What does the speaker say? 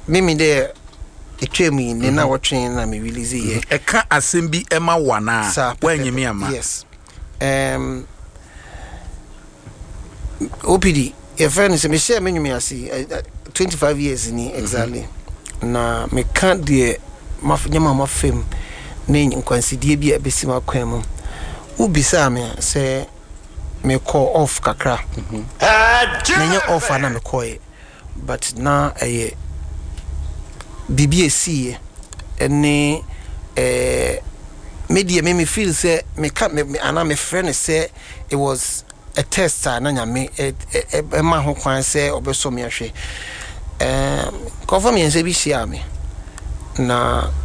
mimi de etwemi ne na wotwen na me release ye eka asem bi ema wana wanyemi ama yes OPD your friend say me share me nyumi asi 25 years ni exactly na me kan de nyama mafem ne nkwansidie bi abesi makwan mu ubisa me say me call off kakra menye offer na me call but na BBAC ene media me feel say me ana me friend say it was a test na nyame ma ho kwan say obeso me ahwe confirm yen say bi share me na